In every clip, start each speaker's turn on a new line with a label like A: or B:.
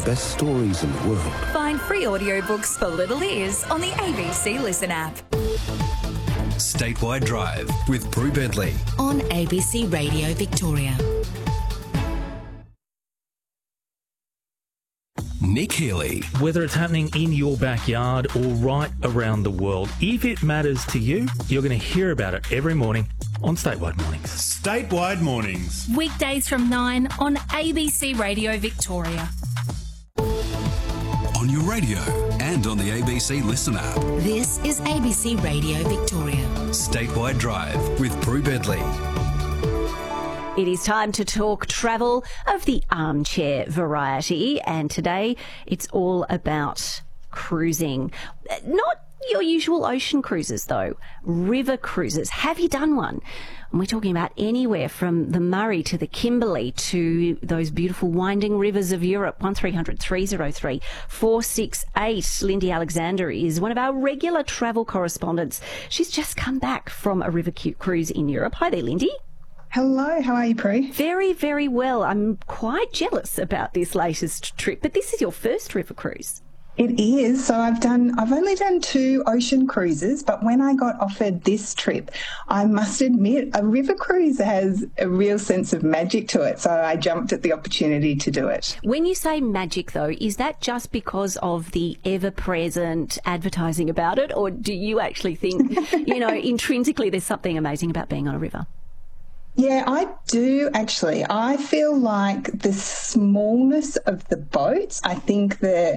A: best stories in the world.
B: Find free audiobooks for little ears on the ABC Listen app.
C: Statewide Drive with Prue Bentley
B: On ABC Radio Victoria.
C: Nick Healy.
D: Whether it's happening in your backyard or right around the world, if it matters to you, you're going to hear about it every morning on Statewide Mornings.
E: Statewide Mornings.
F: Weekdays from 9 on ABC Radio Victoria.
C: On your radio and on the ABC Listen app.
B: This is ABC Radio Victoria.
C: Statewide Drive with Prue Bentley.
G: It is time to talk travel of the armchair variety, and today it's all about cruising. Not your usual ocean cruises though, river cruises. Have you done one? And we're talking about anywhere from the Murray to the Kimberley to those beautiful winding rivers of Europe. 1300 303 468. Lindy Alexander is one of our regular travel correspondents. She's just come back from a river cruise in Europe. Hi there, Lindy.
H: Hello, how are you, Prue?
G: Very, very well. I'm quite jealous about this latest trip, but this is your first river cruise.
H: It is. So I've only done 2 ocean cruises, but when I got offered this trip, I must admit a river cruise has a real sense of magic to it. So I jumped at the opportunity to do it.
G: When you say magic, though, is that just because of the ever-present advertising about it, or do you actually think, intrinsically there's something amazing about being on a river?
H: Yeah, I do actually. I feel like the smallness of the boats, I think the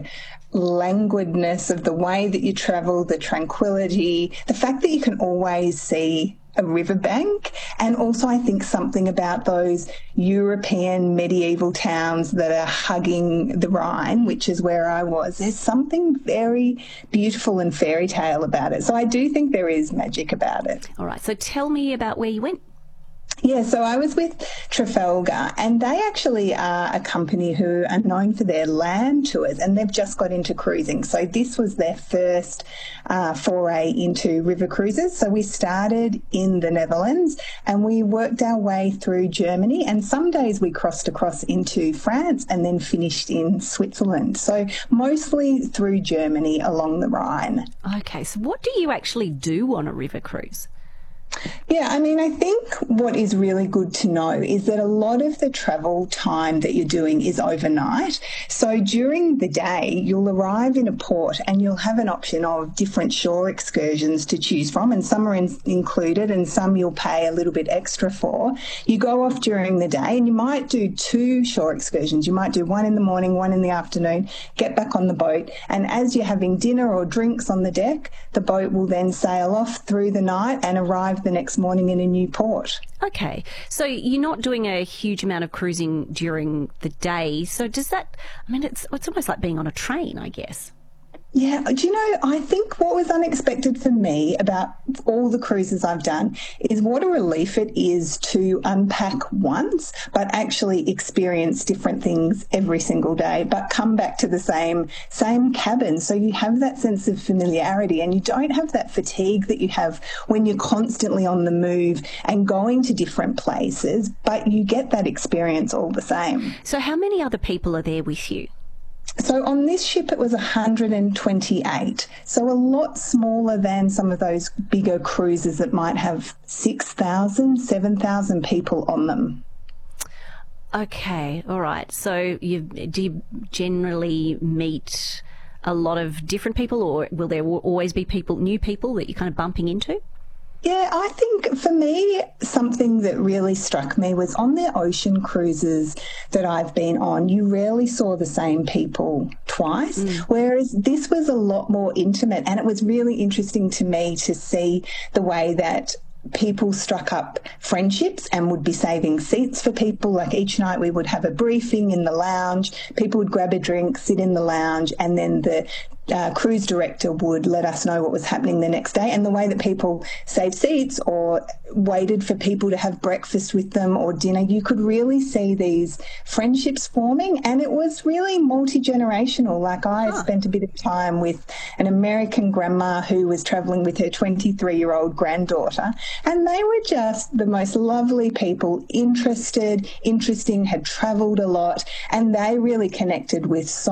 H: languidness of the way that you travel, the tranquility, the fact that you can always see a riverbank, and also I think something about those European medieval towns that are hugging the Rhine, which is where I was. There's something very beautiful and fairy tale about it. So I do think there is magic about it.
G: All right, so tell me about where you went.
H: Yeah, so I was with Trafalgar, and they actually are a company who are known for their land tours, and they've just got into cruising. So this was their first foray into river cruises. So we started in the Netherlands and we worked our way through Germany, and some days we crossed across into France and then finished in Switzerland. So mostly through Germany along the Rhine.
G: Okay, so what do you actually do on a river cruise?
H: Yeah, I mean, I think what is really good to know is that a lot of the travel time that you're doing is overnight. So during the day, you'll arrive in a port and you'll have an option of different shore excursions to choose from, and some are included and some you'll pay a little bit extra for. You go off during the day and you might do 2 shore excursions. You might do one in the morning, one in the afternoon, get back on the boat, and as you're having dinner or drinks on the deck, the boat will then sail off through the night and arrive the next morning in a new port.
G: Okay, so you're not doing a huge amount of cruising during the day. So does that, I mean, it's almost like being on a train, I guess.
H: Yeah, do you know, I think what was unexpected for me about all the cruises I've done is what a relief it is to unpack once, but actually experience different things every single day, but come back to the same cabin. So you have that sense of familiarity and you don't have that fatigue that you have when you're constantly on the move and going to different places, but you get that experience all the same.
G: So how many other people are there with you?
H: So on this ship, it was 128, so a lot smaller than some of those bigger cruises that might have 6,000, 7,000 people on them.
G: Okay, all right. So do you generally meet a lot of different people, or will there always be new people that you're kind of bumping into?
H: Yeah, I think for me, something that really struck me was on the ocean cruises that I've been on, you rarely saw the same people twice, whereas this was a lot more intimate, and it was really interesting to me to see the way that people struck up friendships and would be saving seats for people. Like each night we would have a briefing in the lounge, people would grab a drink, sit in the lounge, and then the cruise director would let us know what was happening the next day. And the way that people saved seats or waited for people to have breakfast with them or dinner, you could really see these friendships forming, and it was really multi-generational. Like I spent a bit of time with an American grandma who was travelling with her 23-year-old granddaughter, and they were just the most lovely people, interesting, had travelled a lot, and they really connected with so